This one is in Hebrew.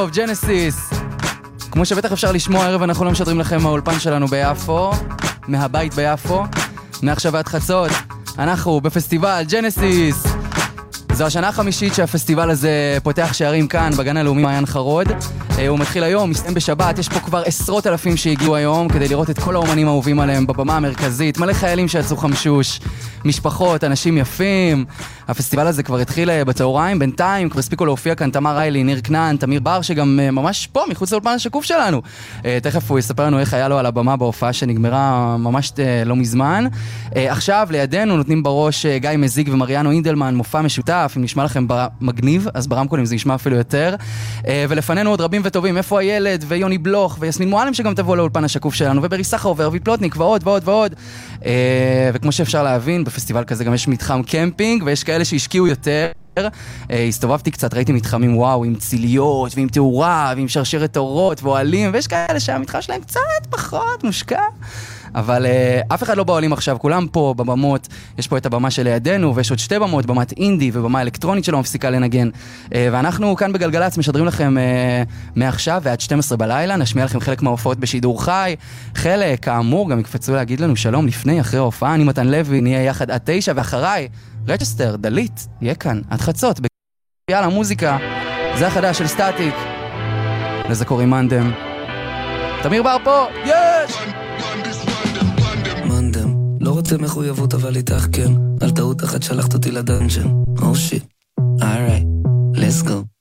טוב, ג'נסיס. כמו שבטח אפשר לשמוע, הערב אנחנו לא משדרים לכם מהאולפן שלנו ביפו, מהבית ביפו, מעכשיו ועד חצות. אנחנו בפסטיבל ג'נסיס. זו השנה החמישית שהפסטיבל הזה פותח שערים כאן בגן הלאומי מעיין חרוד. הוא מתחיל היום, מסתיים בשבת, יש פה כבר עשרות אלפים שהגיעו היום כדי לראות את כל האומנים האהובים עליהם בבמה המרכזית, מלא חיילים שיצאו חמשוש, משפחות, אנשים יפים. הפסטיבל הזה כבר התחיל בצהריים, בינתיים כבר הספיקו להופיע כאן תמר ריילי, ניר כנען, תמיר בר שגם ממש פה, מחוץ לאולפן השקוף שלנו. תכף הוא יספר לנו איך היה לו על הבמה בהופעה שנגמרה ממש לא מזמן. עכשיו לידינו נותנים בראש גיא מזיג ומריאנו אינדלמן, מופע משותף, אם נשמע לכם מגניב, אז ברמקולים זה נשמע אפילו יותר. ולפנינו עוד רבים וטובים, איפה הילד ויוני בלוך ויסמין מועלם שגם תבוא לאולפן השקוף שלנו, וברי סחר ורביד פלוטניק ועוד ועוד ועוד. וכמו שאפשר להבין, בפסטיבל כזה גם יש מתחם קמפינג, ויש כאלה שהשקיעו יותר. הסתובבתי קצת, ראיתי מתחמים וואו, עם ציליות ועם תאורה ועם שרשרת אורות ואוהלים, ויש כאלה שהמתחם שלהם קצת פחות מושקע. אבל אף אחד לא באוהלים עכשיו, כולם פה בבמות, יש פה את הבמה שלידינו, ויש עוד שתי במות, במת אינדי ובמה אלקטרונית שלא מפסיקה לנגן. ואנחנו כאן בגלגלץ משדרים לכם מעכשיו ועד 12 בלילה, נשמיע לכם חלק מההופעות בשידור חי, חלק, כאמור, גם יקפצו להגיד לנו שלום לפני, אחרי ההופעה, אני מתן לוי, נהיה יחד עד 9, ואחריי, רג'סטר, דלית, יהיה כאן, עד חצות, יאללה, מוזיקה, זה החדש של סטטיק, לזה קוראים מנדם. תמיר בר פה, יש! מנדם, לא רוצה מחויבות אבל איתך כן, על טעות אחת שלחת אותי לדנג'ן, oh shit, alright, let's go.